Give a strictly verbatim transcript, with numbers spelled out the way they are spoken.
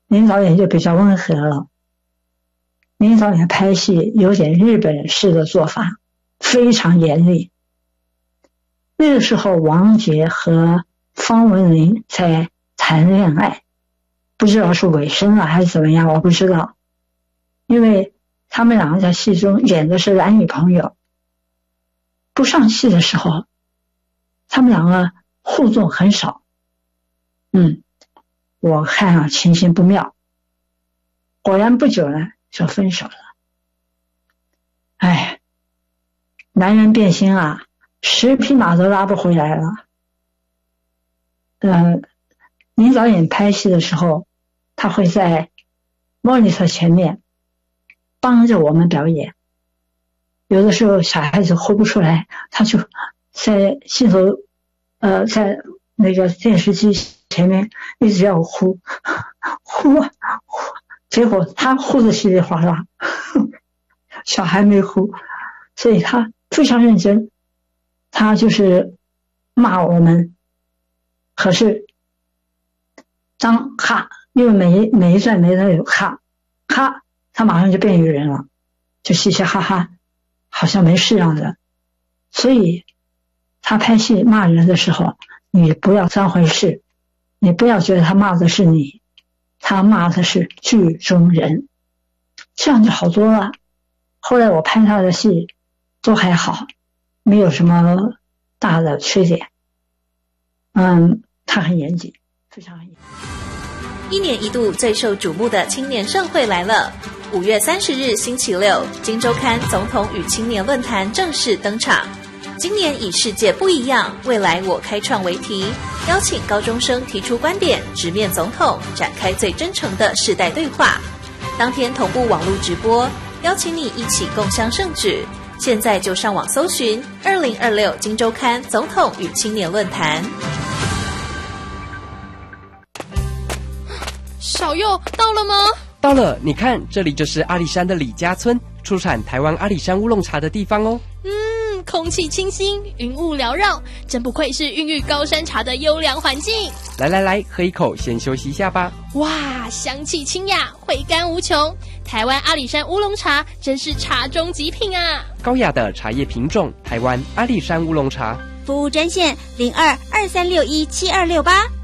林导演就比较温和了。林导演拍戏有点日本式的做法，非常严厉。那个时候王杰和方文琳在谈恋爱，不知道是尾声了还是怎么样，我不知道。因为他们两个在戏中演的是男女朋友，不上戏的时候他们两个互动很少。嗯，我看啊情形不妙，果然不久呢就分手了。哎，男人变心啊，十匹马都拉不回来了。呃，林导演拍戏的时候，他会在 monitor 前面帮着我们表演。有的时候小孩子呼不出来，他就在镜头，呃，在那个电视机前面一直要呼，呼啊呼，结果他呼得稀里哗啦，小孩没呼，所以他非常认真，他就是骂我们。可是当哈，因为每一每一段每一段有哈哈，他马上就变语人了，就嘻嘻哈哈，好像没事样的。所以他拍戏骂人的时候，你不要当回事，你不要觉得他骂的是你，他骂的是剧中人，这样就好多了。后来我拍他的戏都还好，没有什么大的缺点。嗯，他很严谨，非常严谨。 一年一度最受瞩目的青年盛会来了。五月三十日星期六，今周刊总统与青年论坛正式登场。今年以世界不一样，未来我开创为题，邀请高中生提出观点，直面总统，展开最真诚的世代对话。当天同步网络直播，邀请你一起共襄盛举。现在就上网搜寻二零二六今周刊总统与青年论坛。 小佑到了吗？ 到了，你看，这里就是阿里山的李家村，出产台湾阿里山乌龙茶的地方哦。 嗯，空气清新，云雾缭绕，真不愧是孕育高山茶的优良环境。 来来来，喝一口，先休息一下吧。 哇，香气清雅，回甘无穷。台湾阿里山乌龙茶真是茶中极品啊！ 高雅的茶叶品种，台湾阿里山乌龙茶。 服务专线零二二三六一七二六八。